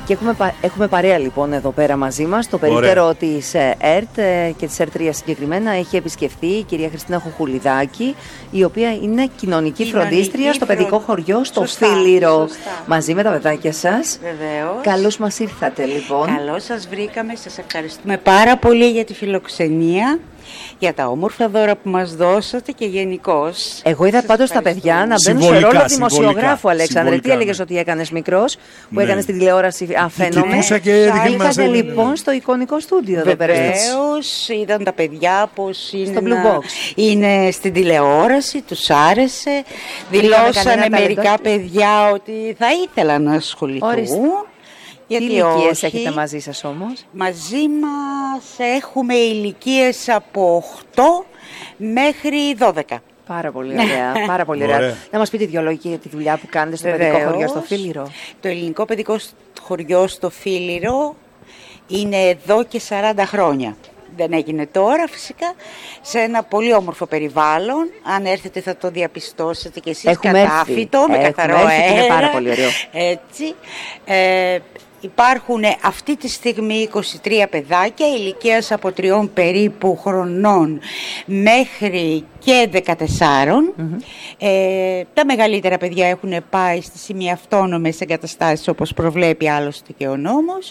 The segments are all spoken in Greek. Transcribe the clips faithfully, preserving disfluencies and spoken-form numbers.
Και έχουμε, έχουμε παρέα λοιπόν εδώ πέρα μαζί μας. Το περίπτερο της ΕΡΤ και της ΕΡΤ τρία συγκεκριμένα έχει επισκεφθεί η κυρία Χριστίνα Χουχουλιδάκη, η οποία είναι κοινωνική, κοινωνική φροντίστρια στο φρο... παιδικό χωριό στο σωστά, Φίλιρο. Σωστά. Μαζί με τα παιδάκια σας. Βεβαίως. Καλώς μας ήρθατε λοιπόν. Καλώς σας βρήκαμε. Σας ευχαριστούμε πάρα πολύ για τη φιλοξενία, για τα όμορφα δώρα που μας δώσατε και γενικώς. Εγώ είδα πάντως τα παιδιά να μπαίνουν σε ρόλο δημοσιογράφου, Αλέξανδρε. Τι έλεγες ότι έκανες μικρός, που ναι. έκανες την τηλεόραση αφαίνομαι. Ήρθατε λοιπόν στο εικονικό στούντιο εδώ πέρα. Βεβαίως, είδαν τα παιδιά πως είναι, στο Blue Box. Είναι στην τηλεόραση, τους άρεσε. Δηλώσανε μερικά παιδιά ότι θα ήθελαν να ασχοληθούν. Ορίστε. Τι ηλικίες έχετε μαζί σας όμως? Μαζί μας έχουμε ηλικίες από οκτώ μέχρι δώδεκα. Πάρα πολύ ωραία, πάρα πολύ ωραία. ωραία. Να μας πείτε δυο λόγια για τη δουλειά που κάνετε στο Βεβαίως, παιδικό χωριό στο Φίλιρο. Το ελληνικό παιδικό χωριό στο Φίλιρο είναι εδώ και σαράντα χρόνια. Δεν έγινε τώρα φυσικά, σε ένα πολύ όμορφο περιβάλλον. Αν έρθετε θα το διαπιστώσετε και εσείς. Έχουμε κατάφυτο, έρθει. με Έχουμε καθαρό έρθει, αέρα. είναι πάρα πολύ ωραίο. Έτσι. Ε, υπάρχουν αυτή τη στιγμή είκοσι τρία παιδάκια ηλικίας από τριών περίπου χρονών μέχρι και δεκατέσσερα. Mm-hmm. Ε, τα μεγαλύτερα παιδιά έχουν πάει στις ημιαυτόνομες εγκαταστάσεις όπως προβλέπει άλλωστε και ο νόμος.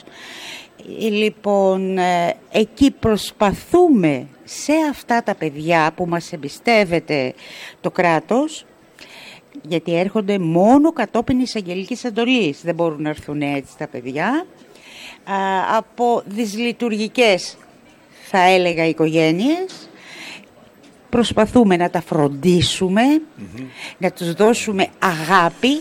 Λοιπόν, εκεί προσπαθούμε σε αυτά τα παιδιά που μας εμπιστεύεται το κράτος, γιατί έρχονται μόνο κατόπιν εισαγγελικής εντολής, δεν μπορούν να έρθουν έτσι τα παιδιά, από δυσλειτουργικές θα έλεγα οικογένειες. Προσπαθούμε να τα φροντίσουμε, mm-hmm. να τους δώσουμε αγάπη,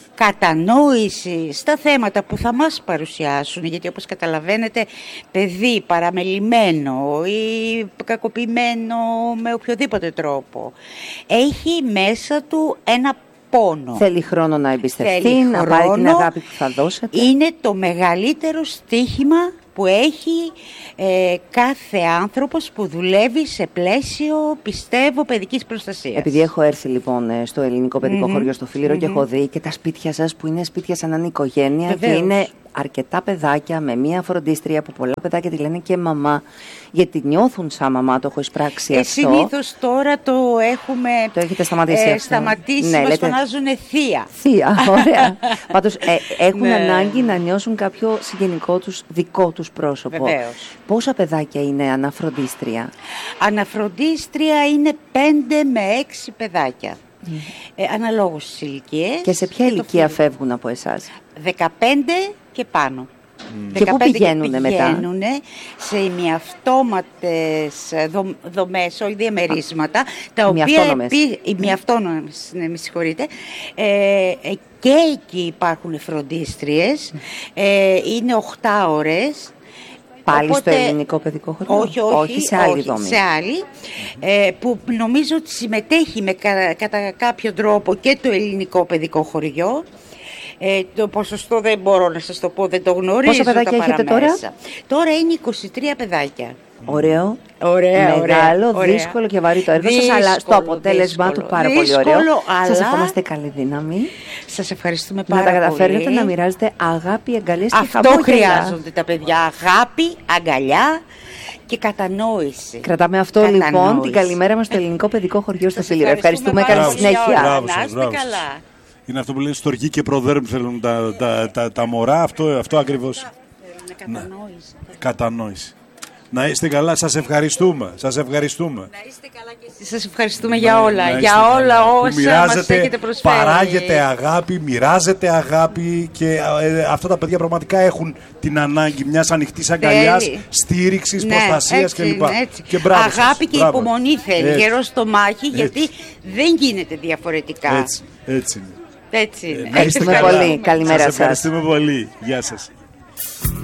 κατανόηση στα θέματα που θα μας παρουσιάσουν, γιατί όπως καταλαβαίνετε παιδί παραμελημένο ή κακοποιημένο με οποιοδήποτε τρόπο έχει μέσα του ένα πόνο. Θέλει χρόνο να εμπιστευτεί, να χρόνο, πάρει την αγάπη που θα δώσετε. Είναι το μεγαλύτερο στοίχημα που έχει ε, κάθε άνθρωπος που δουλεύει σε πλαίσιο, πιστεύω, παιδικής προστασίας. Επειδή έχω έρθει λοιπόν στο ελληνικό παιδικό mm-hmm. χωριό στο Φίλιρο mm-hmm. και έχω δει και τα σπίτια σας που είναι σπίτια σαν να είναι οικογένεια. Βεβαίως. Και είναι αρκετά παιδάκια με μία φροντίστρια που πολλά παιδάκια τη λένε και μαμά, γιατί νιώθουν σαν μαμά, το έχω εισπράξει ε, αυτό. Συνήθως τώρα το έχουμε το έχετε σταματήσει, ε, σταματήσει ναι, μας λέτε... φωνάζουν θεία. Θεία, ωραία. Πάντως ε, έχουν ναι. ανάγκη να νιώσουν κάποιο συγγενικό τους, δικό τους πρόσωπο. Βεβαίως. Πόσα παιδάκια είναι αναφροντίστρια? Αναφροντίστρια είναι πέντε με έξι παιδάκια. Mm. Ε, αναλόγως στις ηλικίες. Και σε ποια και ηλικία το... φεύγουν από εσάς? δεκαπέντε και πάνω. Mm. Και πού πηγαίνουνε μετά? Πηγαίνουνε σε ημιαυτόματες δομές, όχι διαμερίσματα, τα οποία επί... ημιαυτόνομες, ναι, με συγχωρείτε, ε, και εκεί υπάρχουν φροντίστριες, mm. ε, είναι οκτώ ώρες. Πάλι Οπότε, στο ελληνικό παιδικό χωριό? Όχι, όχι, όχι σε άλλη όχι, δομή. Σε άλλη, ε, που νομίζω ότι συμμετέχει με, κα, κατά κάποιο τρόπο και το ελληνικό παιδικό χωριό. Ε, το ποσοστό δεν μπορώ να σας το πω, δεν το γνωρίζω. Πόσα παιδάκια έχετε τώρα? Τώρα είναι είκοσι τρία παιδάκια. Ωραίο, ωραία, μεγάλο, ωραία. δύσκολο και βαρύ το έργο σας, αλλά στο αποτέλεσμα του πάρα δύσκολο, πολύ ωραίο. Αλλά... Σας ευχόμαστε καλή δύναμη. Σας ευχαριστούμε πάρα πολύ. Να τα καταφέρετε να μοιράζετε αγάπη, αγκαλιές και αυτό χαμόγελα. Αυτό χρειάζονται τα παιδιά, αγάπη, αγκαλιά και κατανόηση. Κρατάμε αυτό κατανόηση. Λοιπόν, την καλημέρα μας στο ελληνικό παιδικό χωριό στο Φίλιρο. Ευχαριστούμε, καλή συνέχεια. Να είστε καλά. Είναι αυτό που λένε στοργή και προδέρμ θέλουν τα, τα, τα, τα μωρά, αυτό, αυτό ακριβώς. Κατανόηση. Κατανόηση. Να είστε καλά, σας ευχαριστούμε. Σας ευχαριστούμε. Να είστε καλά και εσείς. Σας ευχαριστούμε για όλα, να, για όλα όσα μας έχετε προσφέρει. Παράγετε αγάπη, μοιράζετε αγάπη και ε, αυτά τα παιδιά πραγματικά έχουν την ανάγκη μιας ανοιχτής αγκαλιάς, στήριξης, ναι, προστασίας κλπ. Και αγάπη σας, και μπράβο. Υπομονή θέλει, γερό στο μάχη, γιατί έτσι. Δεν γίνεται διαφορετικά. Έτσι, έτσι είναι. Έτσι είναι. Ευχαριστούμε πολύ. Καλημέρα σας. Ευχαριστούμε πολύ. Γεια σας.